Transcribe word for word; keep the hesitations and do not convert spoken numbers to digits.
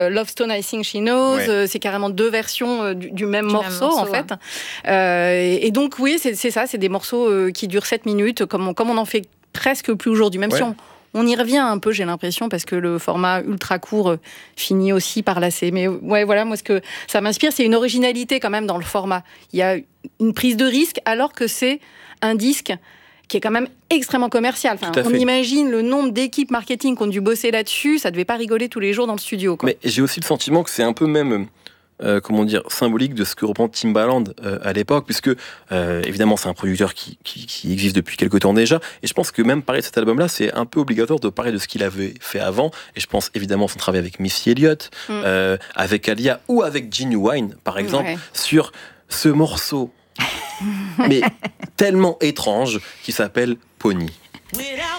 Love Stone, I Think She Knows, ouais. euh, c'est carrément deux versions euh, du, du même du morceau, même morceau en ouais. fait. Euh, et, et donc oui, c'est, c'est ça, c'est des morceaux euh, qui durent sept minutes, comme on, comme on en fait presque plus aujourd'hui, même ouais. si on, on y revient un peu, j'ai l'impression, parce que le format ultra court euh, finit aussi par lasser. Mais ouais, voilà, moi ce que ça m'inspire, c'est une originalité quand même dans le format. Il y a une prise de risque, alors que c'est un disque qui est quand même extrêmement commercial. Enfin, on imagine le nombre d'équipes marketing qui ont dû bosser là-dessus, ça devait pas rigoler tous les jours dans le studio, quoi. Mais j'ai aussi le sentiment que c'est un peu même, euh, comment dire, symbolique de ce que reprend Timbaland euh, à l'époque, puisque euh, évidemment c'est un producteur qui, qui, qui existe depuis quelques temps déjà, et je pense que même parler de cet album-là, c'est un peu obligatoire de parler de ce qu'il avait fait avant, et je pense évidemment son travail avec Missy Elliott, mm. euh, avec Aaliyah, ou avec Ginuwine, par exemple, ouais. sur ce morceau mais tellement étrange qui s'appelle Pony.